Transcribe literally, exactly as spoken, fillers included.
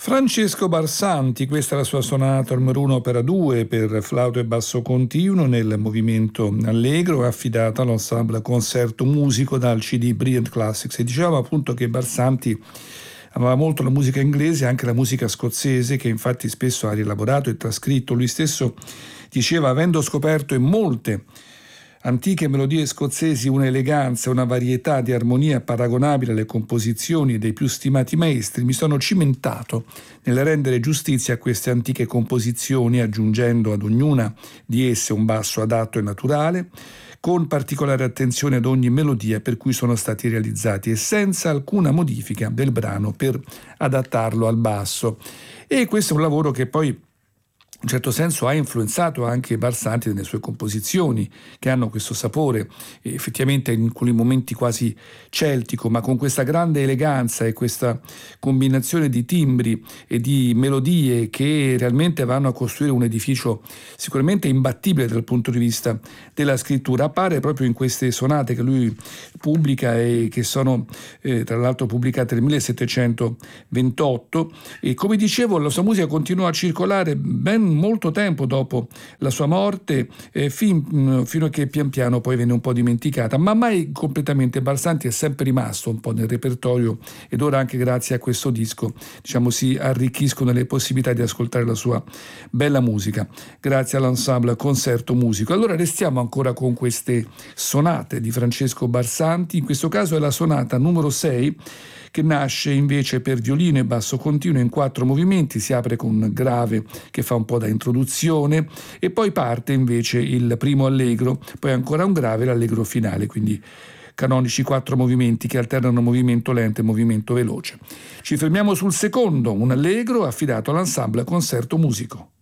Francesco Barsanti, questa è la sua sonata numero uno opera due per flauto e basso continuo nel movimento allegro, affidata all'ensemble Concerto Musico dal C D Brilliant Classics. E dicevamo appunto che Barsanti amava molto la musica inglese e anche la musica scozzese, che infatti spesso ha rielaborato e trascritto. Lui stesso diceva, avendo scoperto in molte antiche melodie scozzesi un'eleganza, una varietà di armonia paragonabile alle composizioni dei più stimati maestri, mi sono cimentato nel rendere giustizia a queste antiche composizioni, aggiungendo ad ognuna di esse un basso adatto e naturale, con particolare attenzione ad ogni melodia per cui sono stati realizzati e senza alcuna modifica del brano per adattarlo al basso. E questo è un lavoro che poi in un certo senso ha influenzato anche Barsanti nelle sue composizioni, che hanno questo sapore effettivamente in quei momenti quasi celtico, ma con questa grande eleganza e questa combinazione di timbri e di melodie che realmente vanno a costruire un edificio sicuramente imbattibile dal punto di vista della scrittura. Appare proprio in queste sonate che lui pubblica e che sono eh, tra l'altro pubblicate nel millesettecentoventotto, e come dicevo la sua musica continuò a circolare ben molto tempo dopo la sua morte, eh, fin, fino a che pian piano poi venne un po' dimenticata, ma mai completamente. Barsanti è sempre rimasto un po' nel repertorio, ed ora anche grazie a questo disco diciamo si arricchiscono le possibilità di ascoltare la sua bella musica grazie all'ensemble Concerto Musico. Allora restiamo ancora con queste sonate di Francesco Barsanti. In questo caso è la sonata numero sei, che nasce invece per violino e basso continuo in quattro movimenti. Si apre con un grave che fa un po' da introduzione e poi parte invece il primo allegro, poi ancora un grave e l'allegro finale, quindi canonici quattro movimenti che alternano movimento lento e movimento veloce. Ci fermiamo sul secondo, un allegro affidato all'ensemble Concerto Musico.